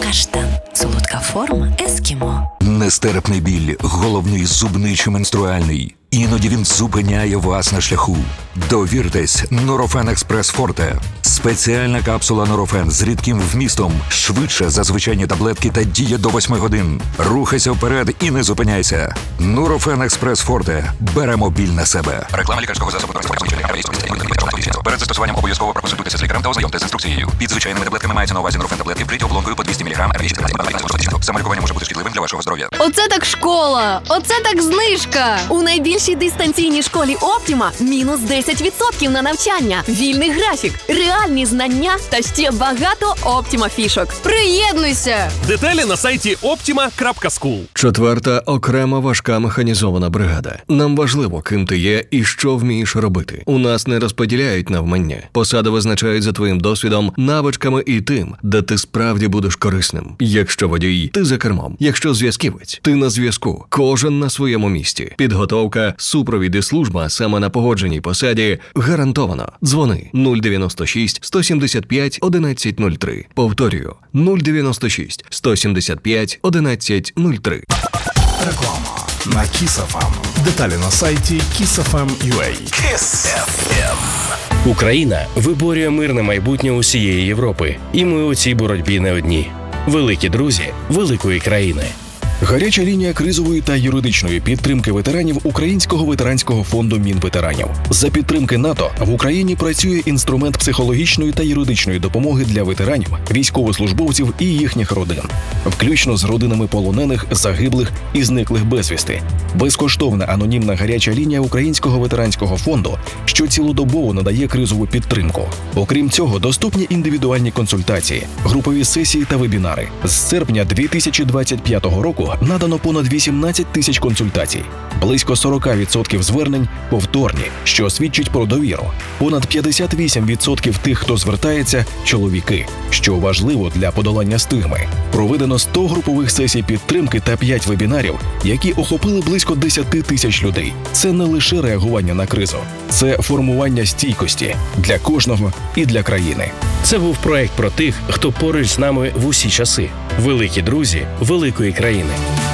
Каштан. Солодка форма ескімо. Нестерпний біль, головний зубний чи менструальний. Іноді він зупиняє вас на шляху. Довіртесь Нурофен Експрес Форте. Спеціальна капсула Нурофен з рідким вмістом. Швидше за звичайні таблетки та діє до 8 годин. Рухайся вперед і не зупиняйся. Нурофен Експрес Форте. Беремо біль на себе. Реклама лікарського засобу. Перед застосуванням обов'язково проконсультуйтеся з лікарем та ознайомтеся з інструкцією. Під звичайними таблетками мається на увазі Нурофен таблетки вкриті оболонкою по 200 мг. Самолікування може бути шкідливим для вашого здоров'я. Оце так школа! Оце так знижка! У найбільшій дистанційній школі Оптіма мінус 10% на навчання, вільний графік, реальні знання та ще багато Оптіма фішок. Приєднуйся! Деталі на сайті optima.school. 4-та окрема важка механізована бригада. Нам важливо, ким ти є і що вмієш робити. У нас не розподіляють навмання. Посади визначають за твоїм досвідом, навичками і тим, де ти справді будеш корисним. Якщо водій, ти за кермом. Якщо зв'язківець, ти на зв'язку. Кожен на своєму місці. Підготовка, супровід і служба саме на погодженій посаді гарантовано. Дзвони 096 175 1103. Повторюю, 096 175 1103. Реклама на Kiss FM. Деталі на сайті kissfm.ua. Kiss FM. Україна виборює мирне майбутнє усієї Європи. І ми у цій боротьбі не одні. Великі друзі великої країни. Гаряча лінія кризової та юридичної підтримки ветеранів Українського ветеранського фонду Мінветеранів. За підтримки НАТО в Україні працює інструмент психологічної та юридичної допомоги для ветеранів, військовослужбовців і їхніх родин, включно з родинами полонених, загиблих і зниклих безвісти. Безкоштовна анонімна гаряча лінія Українського ветеранського фонду, що цілодобово надає кризову підтримку. Окрім цього, доступні індивідуальні консультації, групові сесії та вебінари. З серпня 2025 року надано понад 18 тисяч консультацій. Близько 40% звернень повторні, що свідчить про довіру. Понад 58% тих, хто звертається – чоловіки, що важливо для подолання стигми. Проведено 100 групових сесій підтримки та 5 вебінарів, які охопили близько 10 тисяч людей. Це не лише реагування на кризу. Це формування стійкості для кожного і для країни. Це був проект про тих, хто поруч з нами в усі часи. Великі друзі великої країни.